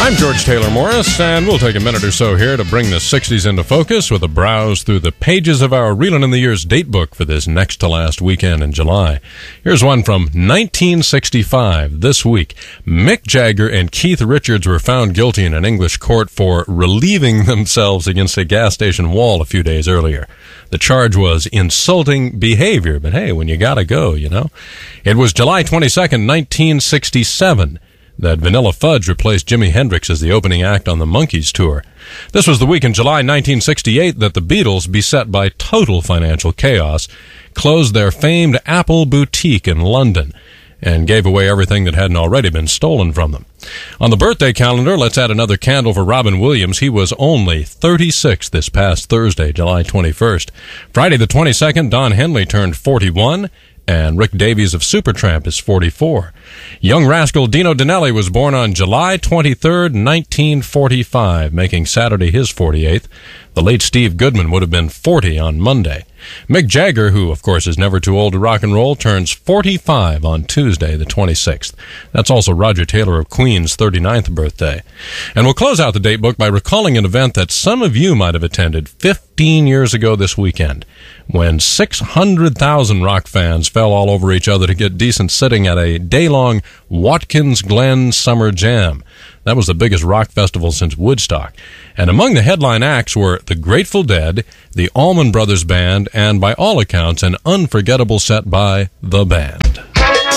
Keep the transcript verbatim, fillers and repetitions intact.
I'm George Taylor Morris, and we'll take a minute or so here to bring the sixties into focus with a browse through the pages of our Reelin' in the Years date book for this next to last weekend in July. Here's one from nineteen sixty-five. This week, Mick Jagger and Keith Richards were found guilty in an English court for relieving themselves against a gas station wall a few days earlier. The charge was insulting behavior, but hey, when you gotta go, you know. It was July twenty-second, nineteen sixty-seven. that Vanilla Fudge replaced Jimi Hendrix as the opening act on the Monkees tour. This was the week in July nineteen sixty-eight that the Beatles, beset by total financial chaos, closed their famed Apple boutique in London and gave away everything that hadn't already been stolen from them. On the birthday calendar, let's add another candle for Robin Williams. He was only thirty-six this past Thursday, July twenty-first. Friday the twenty-second, Don Henley turned forty-one. And Rick Davies of Supertramp is forty-four. Young rascal Dino Danelli was born on July twenty-third, nineteen forty-five, making Saturday his forty-eighth. The late Steve Goodman would have been forty on Monday. Mick Jagger, who of course is never too old to rock and roll, turns forty-five on Tuesday the twenty-sixth. That's also Roger Taylor of Queen's thirty-ninth birthday. And we'll close out the date book by recalling an event that some of you might have attended fifteen years ago this weekend, when six hundred thousand rock fans fell all over each other to get decent sitting at a day-long Watkins Glen Summer Jam. That was the biggest rock festival since Woodstock. And among the headline acts were the Grateful Dead, the Allman Brothers Band, and by all accounts, an unforgettable set by The Band.